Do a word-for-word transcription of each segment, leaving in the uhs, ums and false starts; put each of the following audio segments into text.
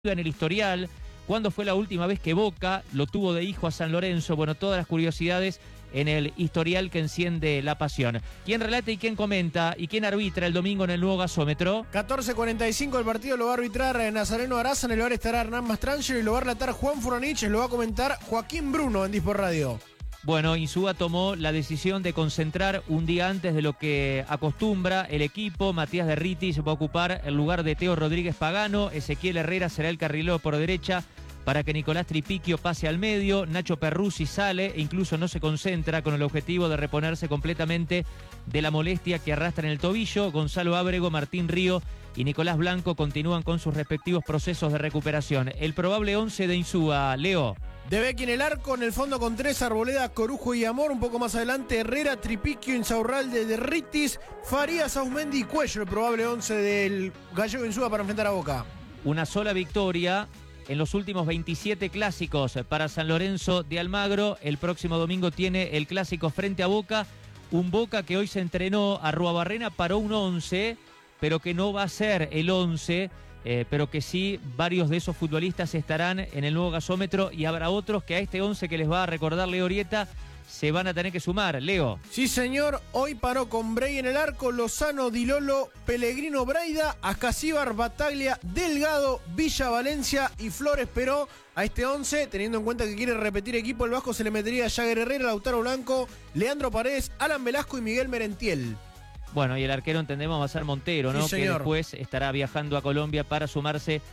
en el historial, cuándo fue la última vez que Boca lo tuvo de hijo a San Lorenzo, bueno, todas las curiosidades en el historial que enciende la pasión. ¿Quién relata y quién comenta y quién arbitra el domingo en el nuevo gasómetro? catorce cuarenta y cinco el partido lo va a arbitrar Nazareno Araza, en el bar estará Hernán Mastrangelo y lo va a relatar Juan Furanich, lo va a comentar Joaquín Bruno en Dispor Radio. Bueno, Insúa tomó la decisión de concentrar un día antes de lo que acostumbra el equipo. Matías Derritis va a ocupar el lugar de Teo Rodríguez Pagano. Ezequiel Herrera será el carrilero por derecha para que Nicolás Tripiquio pase al medio. Nacho Perruzzi sale e incluso no se concentra con el objetivo de reponerse completamente de la molestia que arrastra en el tobillo. Gonzalo Ábrego, Martín Río y Nicolás Blanco continúan con sus respectivos procesos de recuperación. El probable once de Insúa, Leo. De Becky en el arco, en el fondo con tres, Arboleda, Corujo y Amor. Un poco más adelante, Herrera, Tripiquio, Insaurralde, Derritis, Farías, Ausmendi y Cuello. El probable once del gallego Insúa para enfrentar a Boca. Una sola victoria en los últimos veintisiete clásicos para San Lorenzo de Almagro. El próximo domingo tiene el clásico frente a Boca. Un Boca que hoy se entrenó a Ruabarrena, paró un once, pero que no va a ser el once. Eh, pero que sí, varios de esos futbolistas estarán en el nuevo gasómetro y habrá otros que a este once que les va a recordar Leo Orieta se van a tener que sumar. Leo. Sí, señor. Hoy paró con Brey en el arco, Lozano, Dilolo, Pellegrino, Braida, Ascasíbar, Bataglia, Delgado, Villa, Valencia y Flores. Pero a este once, teniendo en cuenta que quiere repetir equipo, el Vasco se le metería a Jagger Herrera, Lautaro Blanco, Leandro Paredes, Alan Velasco y Miguel Merentiel. Bueno, y el arquero entendemos va a ser Montero, ¿no? Sí, que después estará viajando a Colombia para sumarse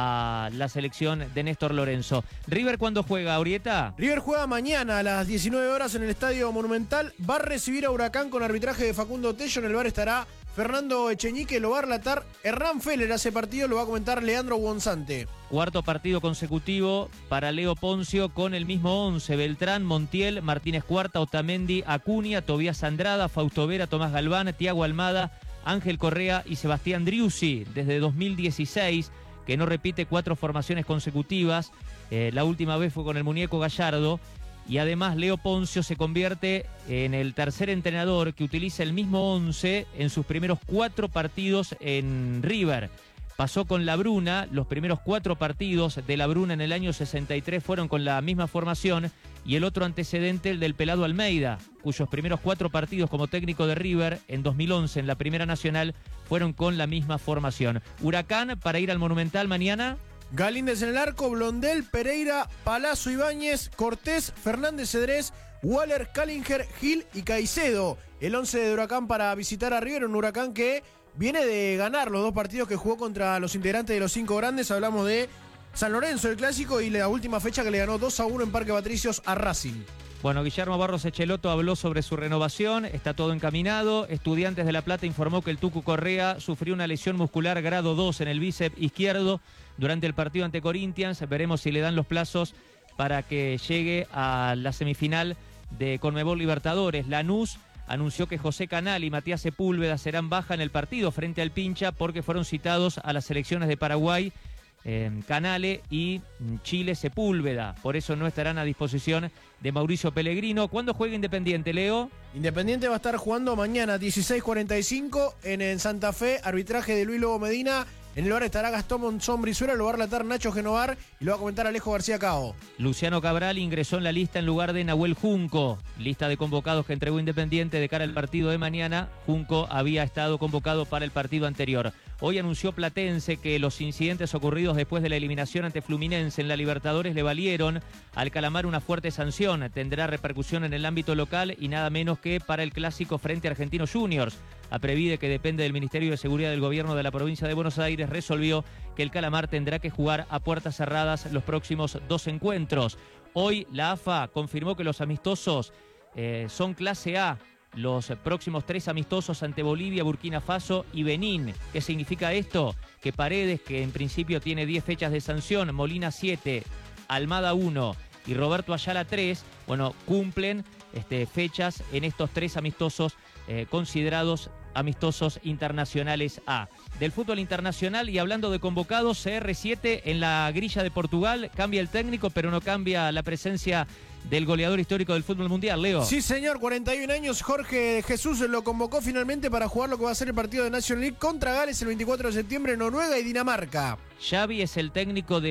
a la selección de Néstor Lorenzo. ¿River cuándo juega, Orieta? River juega mañana a las diecinueve horas en el Estadio Monumental. Va a recibir a Huracán con arbitraje de Facundo Tello. En el bar estará Fernando Echeñique, lo va a relatar Hernán Feller. Ese partido lo va a comentar Leandro Gonzante. Cuarto partido consecutivo para Leo Poncio con el mismo once. Beltrán, Montiel, Martínez Cuarta, Otamendi, Acuña, Tobías Andrada, Fausto Vera, Tomás Galván, Tiago Almada, Ángel Correa y Sebastián Driussi. Desde dos mil dieciséis, que no repite cuatro formaciones consecutivas. Eh, la última vez fue con el muñeco Gallardo. Y además Leo Poncio se convierte en el tercer entrenador que utiliza el mismo once en sus primeros cuatro partidos en River. Pasó con La Bruna, los primeros cuatro partidos de La Bruna en el año sesenta y tres fueron con la misma formación, y el otro antecedente, el del Pelado Almeida, cuyos primeros cuatro partidos como técnico de River en dos mil once en la Primera Nacional fueron con la misma formación. Huracán para ir al Monumental mañana. Galíndez en el arco, Blondel, Pereira, Palazzo Ibáñez, Cortés, Fernández Cedrés, Waller, Callinger, Gil y Caicedo. El once de Huracán para visitar a River, un Huracán que viene de ganar los dos partidos que jugó contra los integrantes de los cinco grandes. Hablamos de San Lorenzo, el clásico, y la última fecha que le ganó dos a uno en Parque Patricios a Racing. Bueno, Guillermo Barros Echeloto habló sobre su renovación, está todo encaminado. Estudiantes de La Plata informó que el Tucu Correa sufrió una lesión muscular grado dos en el bíceps izquierdo durante el partido ante Corinthians. Veremos si le dan los plazos para que llegue a la semifinal de Conmebol Libertadores. Lanús anunció que José Canal y Matías Sepúlveda serán baja en el partido frente al Pincha porque fueron citados a las selecciones de Paraguay, Eh, Canale y Chile Sepúlveda, por eso no estarán a disposición de Mauricio Pellegrino. ¿Cuándo juega Independiente, Leo? Independiente va a estar jugando mañana dieciséis cuarenta y cinco en, en Santa Fe, arbitraje de Luis Lobo Medina. En el bar estará Gastón Monzón Brizuela, lo va a relatar Nacho Genovar y lo va a comentar Alejo García Cao. Luciano Cabral ingresó en la lista en lugar de Nahuel Junco, lista de convocados que entregó Independiente de cara al partido de mañana. Junco había estado convocado para el partido anterior. Hoy anunció Platense que los incidentes ocurridos después de la eliminación ante Fluminense en la Libertadores le valieron al Calamar una fuerte sanción. Tendrá repercusión en el ámbito local y nada menos que para el clásico frente a Argentinos Juniors. Aprevide, que depende del Ministerio de Seguridad del Gobierno de la Provincia de Buenos Aires, resolvió que el Calamar tendrá que jugar a puertas cerradas los próximos dos encuentros. Hoy la A F A confirmó que los amistosos eh, son clase A. Los próximos tres amistosos ante Bolivia, Burkina Faso y Benín. ¿Qué significa esto? Que Paredes, que en principio tiene diez fechas de sanción, Molina siete, Almada uno y Roberto Ayala tres, bueno, cumplen este, fechas en estos tres amistosos eh, considerados amistosos internacionales A. Del fútbol internacional y hablando de convocados, C R siete en la grilla de Portugal, cambia el técnico, pero no cambia la presencia del goleador histórico del fútbol mundial, Leo. Sí, señor, cuarenta y un años, Jorge Jesús lo convocó finalmente para jugar lo que va a ser el partido de National League contra Gales el veinticuatro de septiembre, Noruega y Dinamarca. Xavi es el técnico de